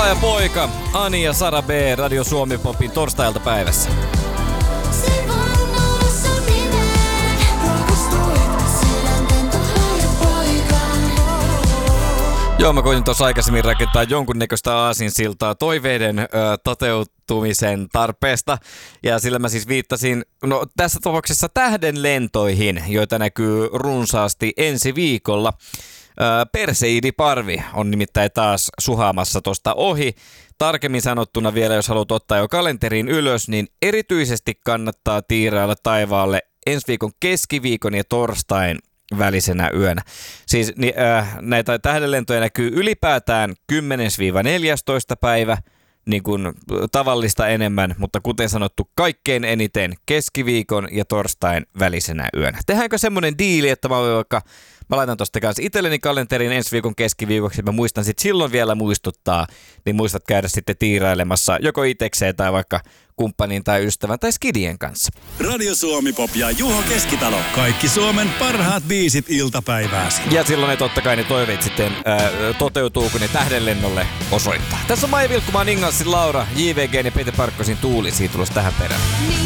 ja poika, Ani ja Sara B, Radio Suomi Popin torstai-ilta päivässä. Joo, mä koitin tuossa aikaisemmin rakentaa jonkunnäköistä aasinsiltaa toiveiden toteutumisen tarpeesta. Ja sillä mä siis viittasin, tässä tapauksessa tähdenlentoihin, joita näkyy runsaasti ensi viikolla. Perseidiparvi on nimittäin taas suhaamassa tosta ohi. Tarkemmin sanottuna vielä, jos haluat ottaa jo kalenteriin ylös, niin erityisesti kannattaa tiirailla taivaalle ensi viikon keskiviikon ja torstain välisenä yönä. Siis näitä tähdenlentoja näkyy ylipäätään 10-14 päivä, niin kuin tavallista enemmän, mutta kuten sanottu, kaikkein eniten keskiviikon ja torstain välisenä yönä. Tehdäänkö semmoinen diili, että mä laitan tosta kanssa itselleni kalenteriin ensi viikon keskiviikoksi, mä muistan sitten silloin vielä muistuttaa, niin muistat käydä sitten tiirailemassa joko itekseen tai vaikka kumppanin tai ystävän tai skidien kanssa. Radio Suomi Pop ja Juho Keskitalo. Kaikki Suomen parhaat biisit iltapäivääsi. Ja silloin ne totta kai ne toiveet sitten toteutuu, kun ne tähdenlennolle osoittaa. Tässä on Maija Vilkkumaan, Ingalsin Laura, JVG ja Pete Parkkosin Tuuli. Siitä tulossa tähän perään.